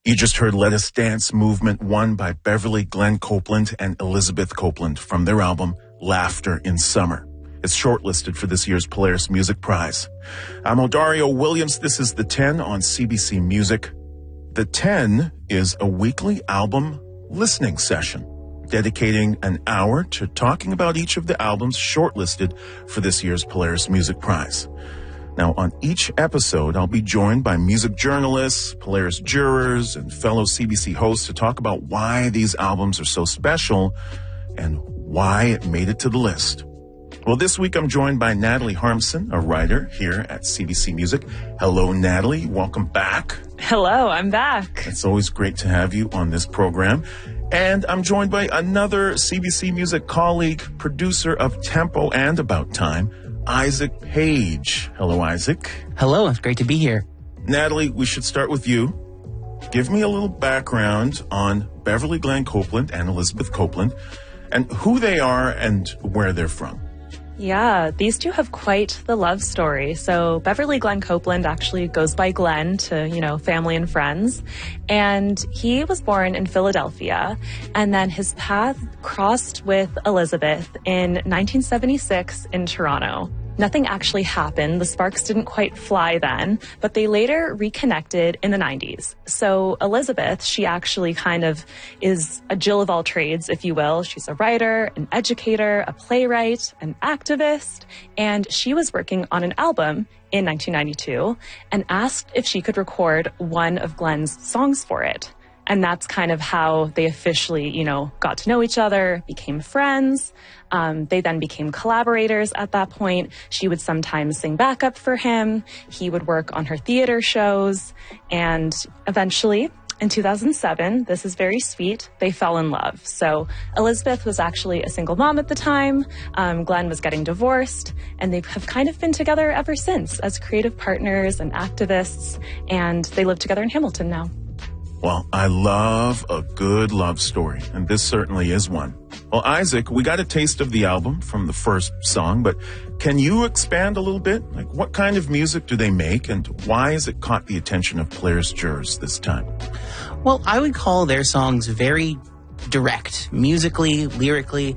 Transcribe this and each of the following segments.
You just heard Let Us Dance Movement 1 by Beverly Glenn Copeland and Elizabeth Copeland from their album Laughter in Summer. It's shortlisted for this year's Polaris Music Prize. I'm Odario Williams. This is The 10 on CBC Music. The 10 is a weekly album listening session, dedicating an hour to talking about each of the albums shortlisted for this year's Polaris Music Prize. Now, on each episode, I'll be joined by music journalists, Polaris jurors, and fellow CBC hosts to talk about why these albums are so special and why it made it to the list. Well, this week I'm joined by Natalie Harmson, a writer here at CBC Music. Hello, Natalie. Welcome back. Hello, I'm back. It's always great to have you on this program. And I'm joined by another CBC Music colleague, producer of Tempo and About Time, Isaac Page. Hello, Isaac. Hello, it's great to be here. Natalie, we should start with you. Give me a little background on Beverly Glenn Copeland and Elizabeth Copeland and who they are and where they're from. Yeah, these two have quite the love story. So Beverly Glenn Copeland actually goes by Glenn to, family and friends. And he was born in Philadelphia. And then his path crossed with Elizabeth in 1976 in Toronto. Nothing actually happened. The sparks didn't quite fly then, but they later reconnected in the 90s. So Elizabeth, she actually kind of is a Jill of all trades, if you will. She's a writer, an educator, a playwright, an activist, and she was working on an album in 1992 and asked if she could record one of Glenn's songs for it. And that's kind of how they officially, got to know each other, became friends. They then became collaborators at that point. She would sometimes sing backup for him. He would work on her theater shows. And eventually, in 2007, this is very sweet, they fell in love. So Elizabeth was actually a single mom at the time. Glenn was getting divorced. And they have kind of been together ever since as creative partners and activists. And they live together in Hamilton now. Well, I love a good love story, and this certainly is one. Well, Isaac, we got a taste of the album from the first song, but can you expand a little bit? Like, what kind of music do they make, and why has it caught the attention of Polaris jurors this time? Well, I would call their songs very direct, musically, lyrically.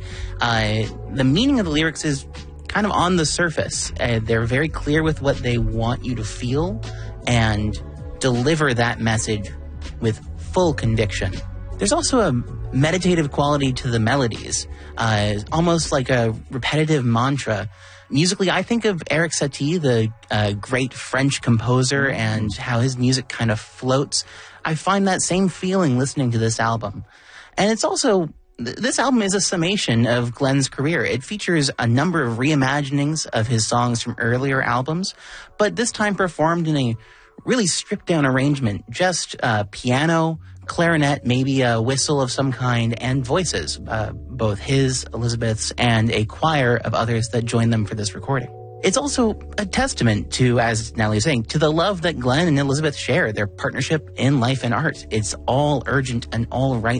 The meaning of the lyrics is kind of on the surface. They're very clear with what they want you to feel and deliver that message with full conviction. There's also a meditative quality to the melodies, almost like a repetitive mantra. Musically, I think of Erik Satie, the great French composer, and how his music kind of floats. I find that same feeling listening to this album. And it's also, this album is a summation of Glenn's career. It features a number of reimaginings of his songs from earlier albums, but this time performed in a really stripped down arrangement, just piano, clarinet, maybe a whistle of some kind, and voices, both his, Elizabeth's, and a choir of others that joined them for this recording. It's also a testament to, as Natalie was saying, to the love that Glenn and Elizabeth share, their partnership in life and art. It's all urgent and all right